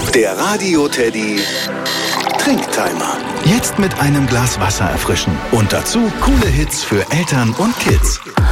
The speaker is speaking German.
Der Radio Teddy Trinktimer. Jetzt mit einem Glas Wasser erfrischen. Und dazu coole Hits für Eltern und Kids.